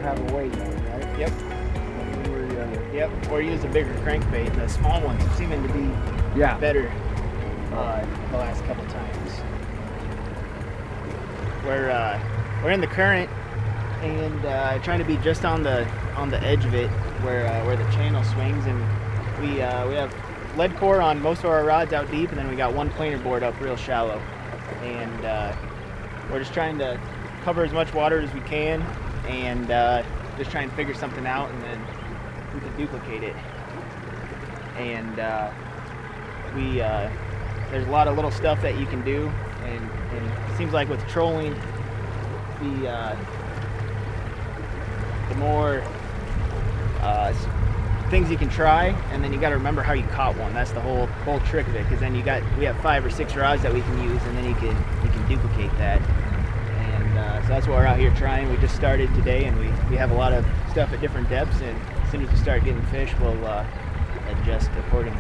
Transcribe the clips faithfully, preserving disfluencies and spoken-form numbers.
have a weight on it, right? Yep. One way or the other. Yep. Or use a bigger crankbait. The small ones are seeming to be Yeah. better uh, the last couple times. We're uh, we're in the current and uh, trying to be just on the on the edge of it where uh, where the channel swings, and we uh, we have lead core on most of our rods out deep, and then we got one planer board up real shallow, and uh, we're just trying to cover as much water as we can and uh, just try and figure something out, and then we can duplicate it. And uh, we uh, there's a lot of little stuff that you can do, and, and it seems like with trolling, the uh, the more uh, things you can try, and then you got to remember how you caught one. That's the whole whole trick of it, because then you got we have five or six rods that we can use, and then you can you can duplicate that. And uh, so that's what we're out here trying. We just started today, and we we have a lot of stuff at different depths, and as soon as we start getting fish, we'll uh, adjust accordingly.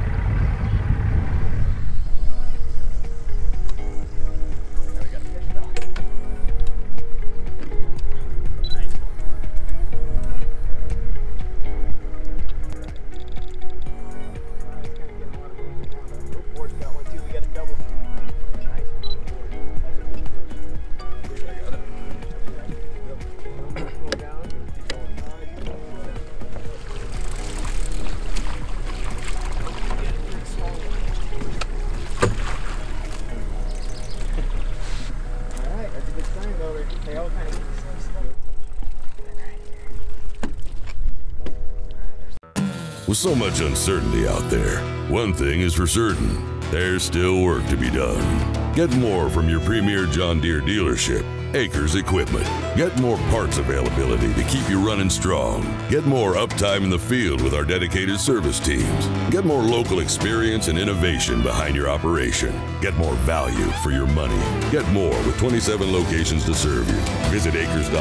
With so much uncertainty out there, one thing is for certain, there's still work to be done. Get more from your premier John Deere dealership, Acres Equipment. Get more parts availability to keep you running strong. Get more uptime in the field with our dedicated service teams. Get more local experience and innovation behind your operation. Get more value for your money. Get more with twenty-seven locations to serve you. Visit acres dot